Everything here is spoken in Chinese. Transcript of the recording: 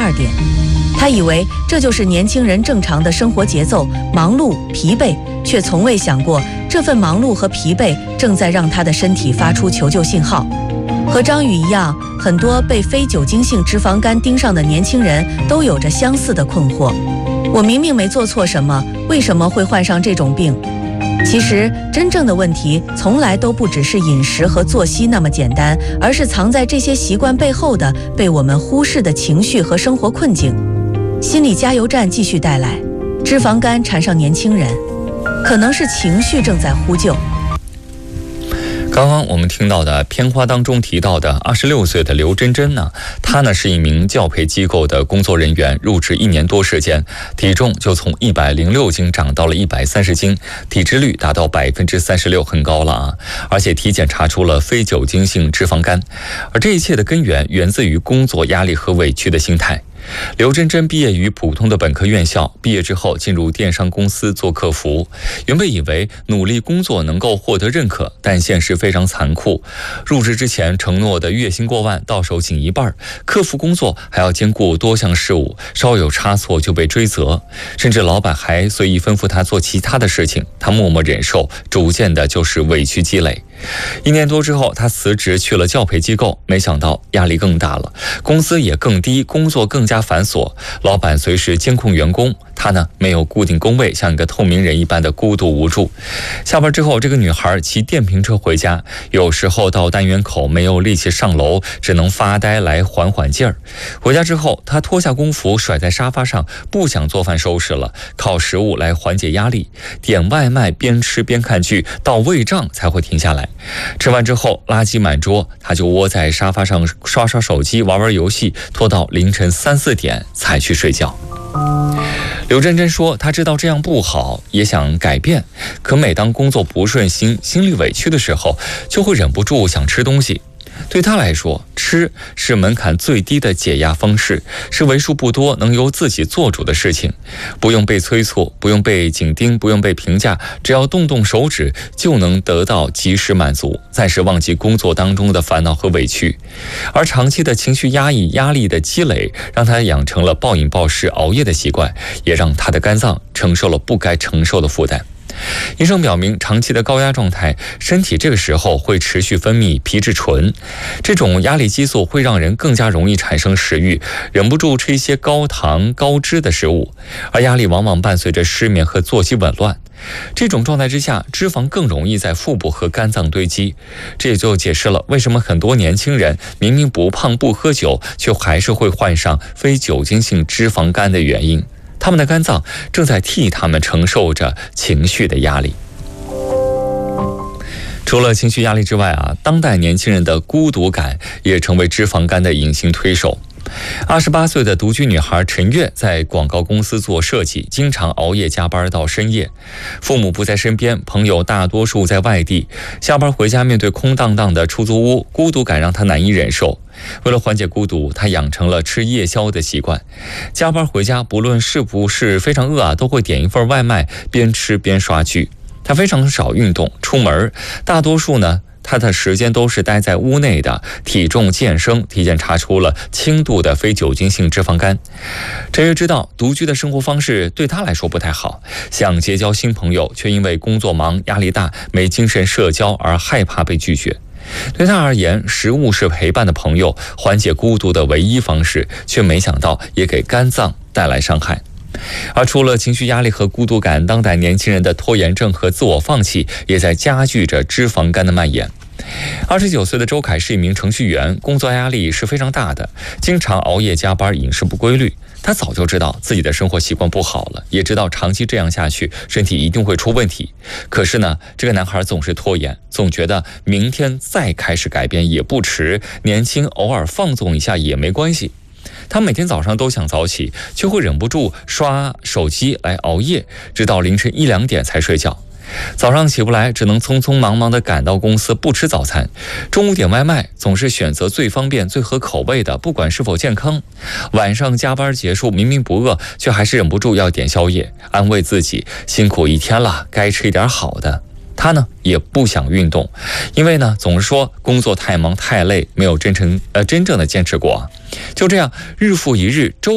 12点。他以为这就是年轻人正常的生活节奏，忙碌、疲惫，却从未想过这份忙碌和疲惫正在让他的身体发出求救信号。和张宇一样，很多被非酒精性脂肪肝盯上的年轻人都有着相似的困惑。我明明没做错什么，为什么会患上这种病？其实，真正的问题从来都不只是饮食和作息那么简单，而是藏在这些习惯背后的被我们忽视的情绪和生活困境。心理加油站继续带来，脂肪肝缠上年轻人，可能是情绪正在呼救。 刚刚我们听到的片花当中提到的26岁的刘真真呢，她呢是一名教培机构的工作人员，入职1年多时间，体重就从106斤涨到了130斤，体脂率达到36%，很高了啊！而且体检查出了非酒精性脂肪肝，而这一切的根源源自于工作压力和委屈的心态。刘真真毕业于普通的本科院校，毕业之后进入电商公司做客服。原本以为努力工作能够获得认可，但现实非常残酷。入职之前承诺的月薪过万，到手仅一半。客服工作还要兼顾多项事务，稍有差错就被追责，甚至老板还随意吩咐他做其他的事情，他默默忍受，逐渐的就是委屈积累。1年多之后，他辞职去了教培机构，没想到压力更大了，工资也更低，工作更加繁琐，老板随时监控员工，他呢没有固定工位，像一个透明人一般的孤独无助。下班之后，这个女孩骑电瓶车回家，有时候到单元口没有力气上楼，只能发呆来缓缓劲儿。回家之后，她脱下工服甩在沙发上，不想做饭收拾了，靠食物来缓解压力，点外卖边吃边看剧，到胃胀才会停下来。吃完之后垃圾满桌，他就窝在沙发上刷刷手机玩玩游戏，拖到凌晨3、4点才去睡觉。刘真真说，她知道这样不好，也想改变，可每当工作不顺心，心里委屈的时候，就会忍不住想吃东西。对他来说，吃是门槛最低的解压方式，是为数不多能由自己做主的事情，不用被催促，不用被紧盯，不用被评价，只要动动手指就能得到及时满足，暂时忘记工作当中的烦恼和委屈。而长期的情绪压抑、压力的积累，让他养成了暴饮暴食、熬夜的习惯，也让他的肝脏承受了不该承受的负担。医生表明，长期的高压状态，身体这个时候会持续分泌皮质醇，这种压力激素会让人更加容易产生食欲，忍不住吃一些高糖高脂的食物，而压力往往伴随着失眠和作息紊乱。这种状态之下，脂肪更容易在腹部和肝脏堆积，这也就解释了为什么很多年轻人明明不胖不喝酒，却还是会患上非酒精性脂肪肝的原因。他们的肝脏正在替他们承受着情绪的压力。除了情绪压力之外当代年轻人的孤独感也成为脂肪肝的隐形推手。28岁的独居女孩陈月在广告公司做设计，经常熬夜加班到深夜。父母不在身边，朋友大多数在外地，下班回家面对空荡荡的出租屋，孤独感让她难以忍受。为了缓解孤独，她养成了吃夜宵的习惯。加班回家，不论是不是非常饿都会点一份外卖，边吃边刷剧。她非常少运动出门，大多数呢他的时间都是待在屋内的，体重渐升，体检查出了轻度的非酒精性脂肪肝。陈月知道独居的生活方式对他来说不太好，想结交新朋友，却因为工作忙、压力大、没精神社交而害怕被拒绝。对他而言，食物是陪伴的朋友，缓解孤独的唯一方式，却没想到也给肝脏带来伤害。而除了情绪压力和孤独感，当代年轻人的拖延症和自我放弃也在加剧着脂肪肝的蔓延。29岁的周凯是一名程序员，工作压力是非常大的，经常熬夜加班，饮食不规律。他早就知道自己的生活习惯不好了，也知道长期这样下去身体一定会出问题。可是呢，这个男孩总是拖延，总觉得明天再开始改变也不迟，年轻偶尔放纵一下也没关系。他每天早上都想早起，却会忍不住刷手机来熬夜，直到凌晨1、2点才睡觉。早上起不来，只能匆匆忙忙地赶到公司，不吃早餐。中午点外卖，总是选择最方便、最合口味的，不管是否健康。晚上加班结束，明明不饿，却还是忍不住要点宵夜，安慰自己辛苦一天了，该吃一点好的。他呢也不想运动，因为呢总是说工作太忙太累，没有真正的坚持过。就这样日复一日，周